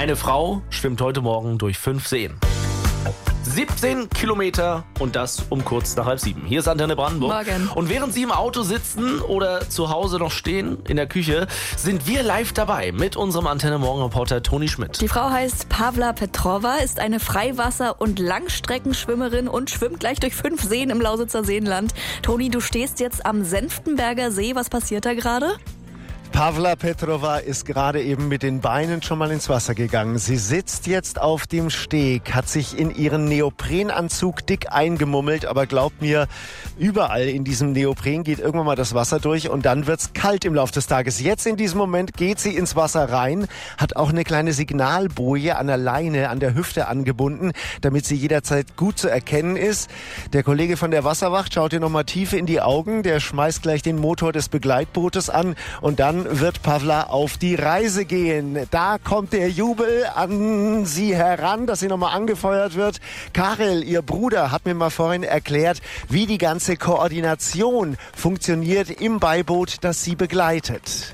Eine Frau schwimmt heute Morgen durch 5 Seen. 17 Kilometer und das um kurz nach 6:30. Hier ist Antenne Brandenburg. Morgen. Und während Sie im Auto sitzen oder zu Hause noch stehen, in der Küche, sind wir live dabei mit unserem Antenne Morgen-Reporter Toni Schmidt. Die Frau heißt Pavla Petrova, ist eine Freiwasser- und Langstreckenschwimmerin und schwimmt gleich durch 5 Seen im Lausitzer Seenland. Toni, du stehst jetzt am Senftenberger See. Was passiert da gerade? Pavla Petrova ist gerade eben mit den Beinen schon mal ins Wasser gegangen. Sie sitzt jetzt auf dem Steg, hat sich in ihren Neoprenanzug dick eingemummelt, aber glaubt mir, überall in diesem Neopren geht irgendwann mal das Wasser durch und dann wird's kalt im Laufe des Tages. Jetzt in diesem Moment geht sie ins Wasser rein, hat auch eine kleine Signalboje an der Leine, an der Hüfte angebunden, damit sie jederzeit gut zu erkennen ist. Der Kollege von der Wasserwacht schaut ihr nochmal tief in die Augen, der schmeißt gleich den Motor des Begleitbootes an und dann wird Pavla auf die Reise gehen. Da kommt der Jubel an sie heran, dass sie nochmal angefeuert wird. Karel, ihr Bruder, hat mir mal vorhin erklärt, wie die ganze Koordination funktioniert im Beiboot, das sie begleitet.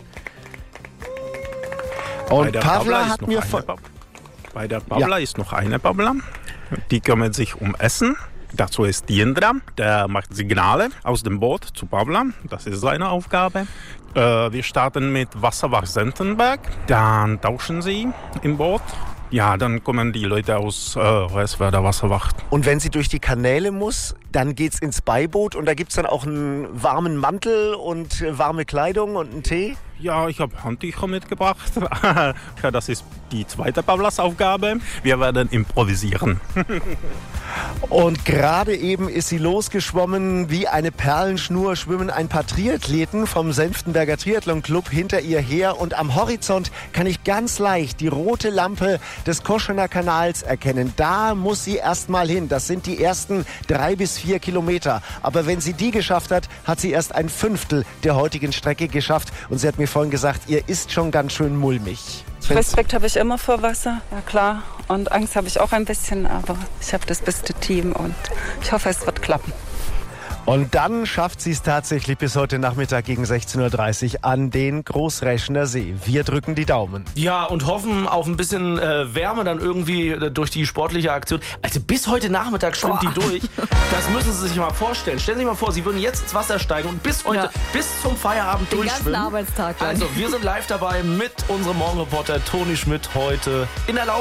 Und Pavla hat mir bei der Pavla ist noch eine Pavla. Die kümmert sich um Essen. Dazu ist Jindra, der macht Signale aus dem Boot zu Pavla. Das ist seine Aufgabe. Wir starten mit Wasserwacht Senftenberg. Dann tauschen sie im Boot. Ja, dann kommen die Leute aus Hoyerswerda Wasserwacht. Und wenn sie durch die Kanäle muss, dann geht's ins Beiboot und da gibt's dann auch einen warmen Mantel und warme Kleidung und einen Tee? Ja, ich habe Handtücher mitgebracht. Ja, das ist die zweite Pavlas Aufgabe. Wir werden improvisieren. Und gerade eben ist sie losgeschwommen, wie eine Perlenschnur schwimmen ein paar Triathleten vom Senftenberger Triathlon Club hinter ihr her. Und am Horizont kann ich ganz leicht die rote Lampe des Koschener Kanals erkennen. Da muss sie erst mal hin. Das sind die ersten 3 bis 4 Kilometer. Aber wenn sie die geschafft hat, hat sie erst 1/5 der heutigen Strecke geschafft. Und sie hat mir vorhin gesagt, ihr ist schon ganz schön mulmig. Respekt habe ich immer vor Wasser, ja klar. Und Angst habe ich auch ein bisschen, aber ich habe das beste Team und ich hoffe, es wird klappen. Und dann schafft sie es tatsächlich bis heute Nachmittag gegen 16:30 Uhr an den Großräschener See. Wir drücken die Daumen. Ja, und hoffen auf ein bisschen Wärme dann irgendwie durch die sportliche Aktion. Also bis heute Nachmittag schwimmt die durch. Das müssen Sie sich mal vorstellen. Stellen Sie sich mal vor, Sie würden jetzt ins Wasser steigen und bis heute, bis zum Feierabend Den durchschwimmen. ganzen Arbeitstag lang. Also wir sind live dabei mit unserem Morgenreporter Toni Schmidt heute in der